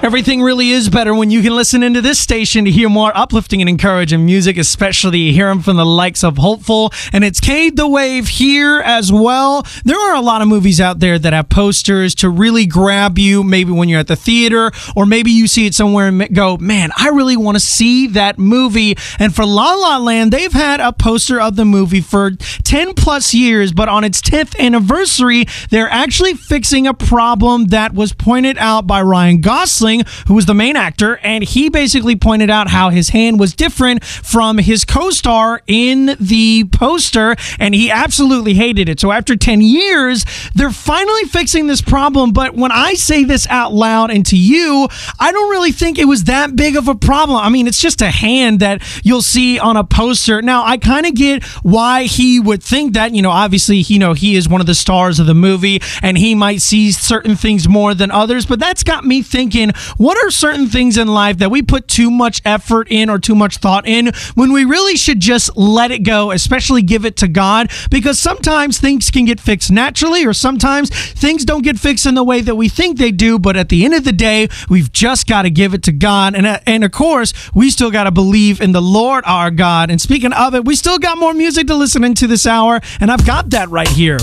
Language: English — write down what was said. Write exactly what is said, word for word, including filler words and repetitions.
Everything really is better when you can listen into this station to hear more uplifting and encouraging music, especially hearing from the likes of Hopeful. And it's Cade the Wave here as well. There are a lot of movies out there that have posters to really grab you, maybe when you're at the theater, or maybe you see it somewhere and go, man, I really want to see that movie. And for La La Land, they've had a poster of the movie for ten plus years, but on its tenth anniversary, they're actually fixing a problem that was pointed out by Ryan Gosling, who was the main actor, and he basically pointed out how his hand was different from his co-star in the poster, and he absolutely hated it. So after ten years, they're finally fixing this problem, but when I say this out loud and to you, I don't really think it was that big of a problem. I mean, it's just a hand that you'll see on a poster. Now, I kind of get why he would think that. You know, obviously, you know, he is one of the stars of the movie, and he might see certain things more than others, but that's got me thinking, what are certain things in life that we put too much effort in or too much thought in when we really should just let it go, especially give it to God? Because sometimes things can get fixed naturally, or sometimes things don't get fixed in the way that we think they do, but at the end of the day, we've just got to give it to God. And, uh, and of course, we still got to believe in the Lord our God. And speaking of it, we still got more music to listen into this hour, and I've got that right here.